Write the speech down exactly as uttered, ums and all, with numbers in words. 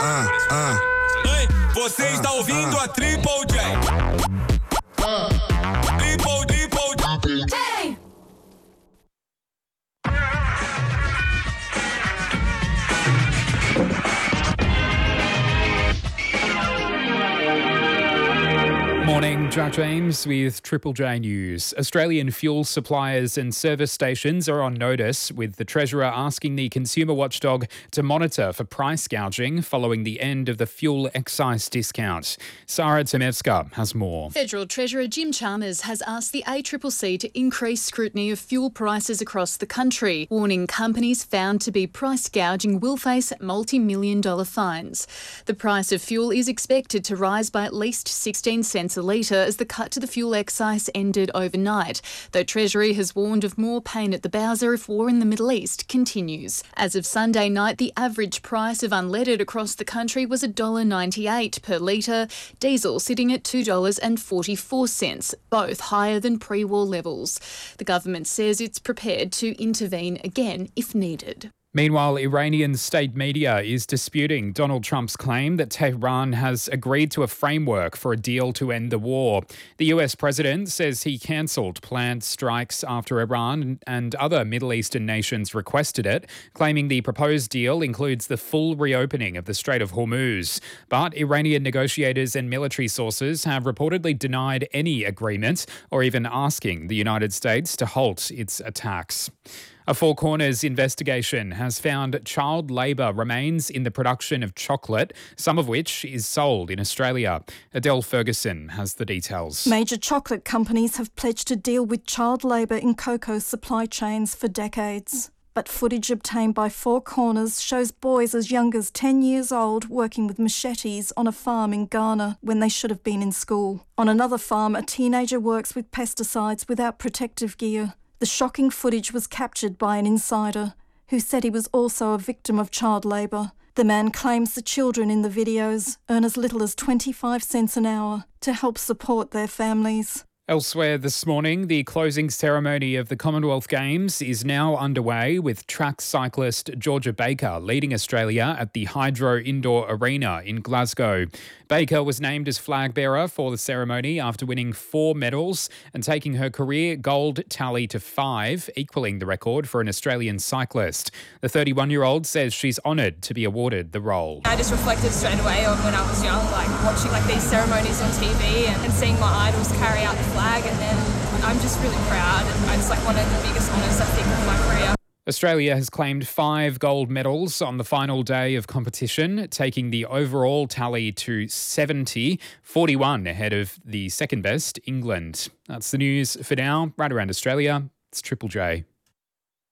ah, ah. Oi, você está ouvindo a Triple J. Triple, Triple J. Morning, Jack James with Triple J News. Australian fuel suppliers and service stations are on notice, with the Treasurer asking the consumer watchdog to monitor for price gouging following the end of the fuel excise discount. Sarah Temevska has more. Federal Treasurer Jim Chalmers has asked the A C C C to increase scrutiny of fuel prices across the country, warning companies found to be price gouging will face multi-million dollar fines. The price of fuel is expected to rise by at least sixteen cents a litre as the cut to the fuel excise ended overnight, though Treasury has warned of more pain at the bowser if war in the Middle East continues. As of Sunday night, the average price of unleaded across the country was one dollar ninety-eight per litre, diesel sitting at two dollars forty-four, both higher than pre-war levels. The government says it's prepared to intervene again if needed. Meanwhile, Iranian state media is disputing Donald Trump's claim that Tehran has agreed to a framework for a deal to end the war. The U S president says he cancelled planned strikes after Iran and other Middle Eastern nations requested it, claiming the proposed deal includes the full reopening of the Strait of Hormuz. But Iranian negotiators and military sources have reportedly denied any agreement or even asking the United States to halt its attacks. A Four Corners investigation has found child labour remains in the production of chocolate, some of which is sold in Australia. Adele Ferguson has the details. Major chocolate companies have pledged to deal with child labour in cocoa supply chains for decades. But footage obtained by Four Corners shows boys as young as ten years old working with machetes on a farm in Ghana when they should have been in school. On another farm, a teenager works with pesticides without protective gear. The shocking footage was captured by an insider who said he was also a victim of child labour. The man claims the children in the videos earn as little as twenty-five cents an hour to help support their families. Elsewhere this morning, the closing ceremony of the Commonwealth Games is now underway, with track cyclist Georgia Baker leading Australia at the Hydro Indoor Arena in Glasgow. Baker was named as flag bearer for the ceremony after winning four medals and taking her career gold tally to five, equalling the record for an Australian cyclist. The thirty-one-year-old says she's honoured to be awarded the role. I just reflected straight away on when I was young, like watching like these ceremonies on T V and, and seeing my idols carry out the flag, and then I'm just really proud. It's like one of the biggest honours I think of my career. Australia has claimed five gold medals on the final day of competition, taking the overall tally to seventy, forty-one ahead of the second best, England. That's the news for now. Right around Australia, it's Triple J.